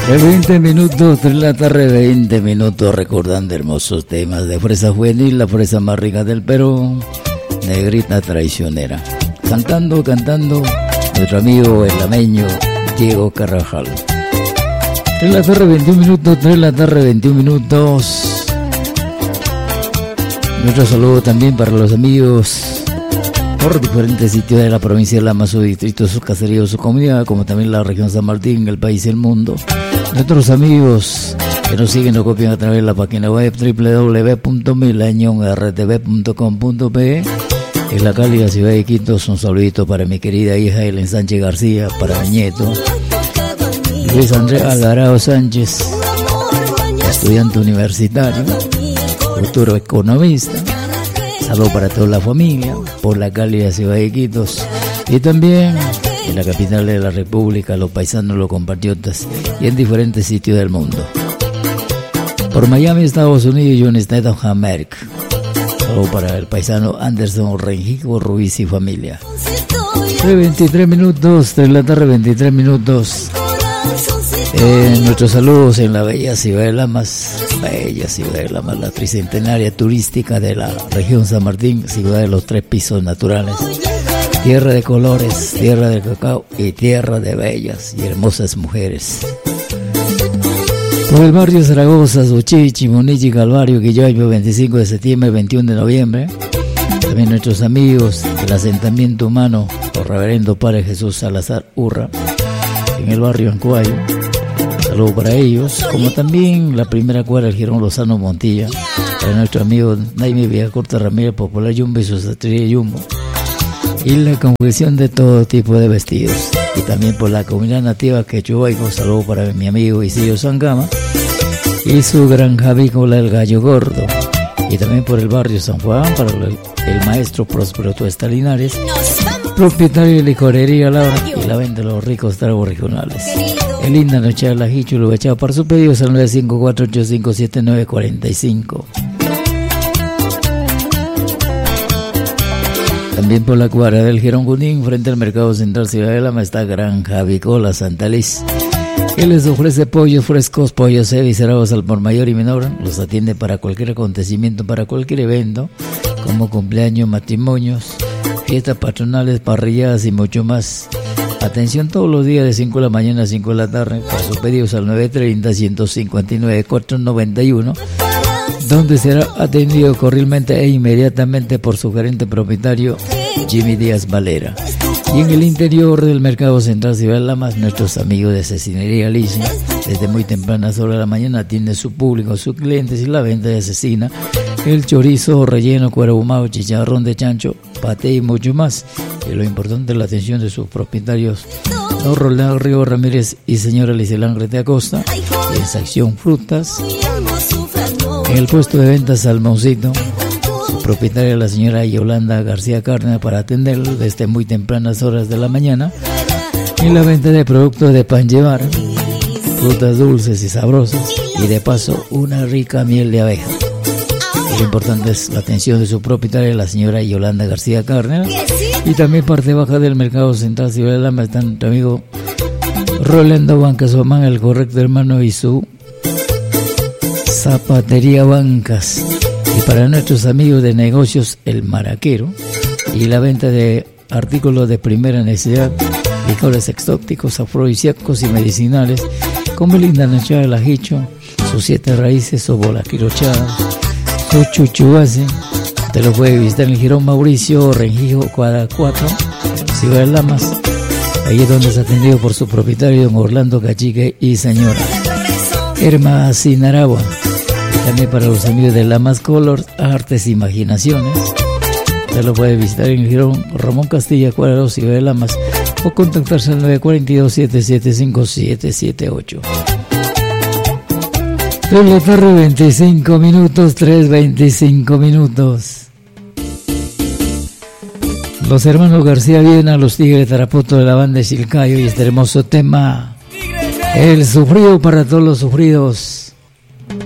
De 20 minutos, 3 de la tarde, 20 minutos, recordando hermosos temas de Fresa Juvenil, la fresa más rica del Perú, Negrita Traicionera. Cantando, nuestro amigo el lameño Diego Carvajal. 3 de la tarde, 21 minutos, 3 de la tarde, 21 minutos. Nuestro saludo también para los amigos por diferentes sitios de la provincia de Lama, su distrito, su caserío, su comunidad, como también la región San Martín, el país y el mundo. Nuestros amigos que nos siguen, nos copian a través de la página web www.milenionrtv.com.pe. En la cálida ciudad de Quito, un saludito para mi querida hija Helen Sánchez García, para mi nieto Luis Andrés Alvarado Sánchez, estudiante universitario, futuro economista. Saludos para toda la familia, por la cálida ciudad de Quito y también en la capital de la República, los paisanos, los compatriotas y en diferentes sitios del mundo. Por Miami, Estados Unidos y United States of America. Saludos para el paisano Anderson Renjico Ruiz y familia. 23 minutos, 3 de la tarde, 23 minutos. Nuestros saludos en la bella ciudad de Lamas, la tricentenaria turística de la región San Martín, ciudad de los 3 pisos naturales, tierra de colores, tierra de cacao y tierra de bellas y hermosas mujeres. Por el barrio Zaragoza, Suchichi, Munichi, Calvario, Quilloyo, 25 de septiembre, 21 de noviembre. También nuestros amigos del asentamiento humano, por Reverendo Padre Jesús Salazar Urra, en el barrio Ancuayo. Saludos para ellos, como también la primera cuadra del Girón Lozano Montilla, para nuestro amigo Naime Villacorta Ramírez, Popular Jumbo y su sastrería Jumbo, y la confección de todo tipo de vestidos. Y también por la comunidad nativa quechuaico, saludos para mi amigo Isidro Sangama y su granja avícola El Gallo Gordo. Y también por el barrio San Juan, para el maestro Próspero Tuesta Linares, propietario de licorería Laura y la venta de los ricos tragos regionales. El linda noche a la Hichu, lo echado para su pedido al 954-857945. También por la cuadra del Girón Junín, frente al Mercado Central Ciudad de Lama, está Granja Avícola Santa Liz. Él les ofrece pollos frescos, pollos eviscerados al por mayor y menor. Los atiende para cualquier acontecimiento, para cualquier evento, como cumpleaños, matrimonios, fiestas patronales, parrilladas y mucho más. Atención todos los días de 5 de la mañana a 5 de la tarde. Para sus pedidos al 930-159-491, donde será atendido cordialmente e inmediatamente por su gerente propietario Jimmy Díaz Valera. Y en el interior del Mercado Central Ciudad de Lamas, nuestros amigos de Cecinería Alicia, desde muy tempranas horas de la mañana atiende su público, sus clientes y la venta de cecina, el chorizo relleno, cuero ahumado, chicharrón de chancho, paté y mucho más. Y lo importante es la atención de sus propietarios, don Rolando Río Ramírez y señora Licelangre de Acosta, y en sección frutas. En el puesto de ventas Salmoncito, su propietaria la señora Yolanda García Cárdenas, para atenderlo desde muy tempranas horas de la mañana. Y la venta de productos de pan llevar, frutas dulces y sabrosas, y de paso una rica miel de abeja. Lo importante es la atención de su propietaria, la señora Yolanda García Cárdenas. Y también parte baja del Mercado Central Ciudad de Lama está nuestro amigo Rolando Bancas Omán, el correcto hermano, y su Zapatería Bancas. Y para nuestros amigos de negocios El Maraquero, y la venta de artículos de primera necesidad, licores exóticos, afrodisíacos y medicinales, como linda nachada del ajicho, sus 7 raíces o bola quirochada, su chuchuase. Te lo puede visitar en el Girón Mauricio Renjijo, cuadra 4, Ciudad de Lamas. Ahí es donde es atendido por su propietario, don Orlando Cachique y señora Herma Sinaragua. Y también para los amigos de Lamas Colors, Artes e Imaginaciones. Te lo puede visitar en el Girón Ramón Castilla, cuadra 2, Ciudad de Lamas, o contactarse al 942-775-778. 3 de la tarde, 25 minutos, 3:25 minutos. Los hermanos García Viena, los Tigres de Tarapoto de la banda de Chilcayo, y este hermoso tema, El Sufrido para todos los sufridos.